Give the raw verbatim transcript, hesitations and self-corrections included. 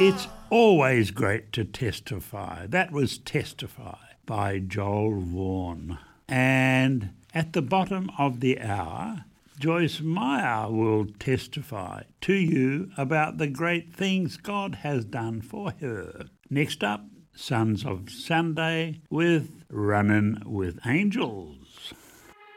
It's always great to testify. That was Testify by Joel Vaughan. And at the bottom of the hour, Joyce Meyer will testify to you about the great things God has done for her. Next up, Sons of Sunday with Runnin' with Angels.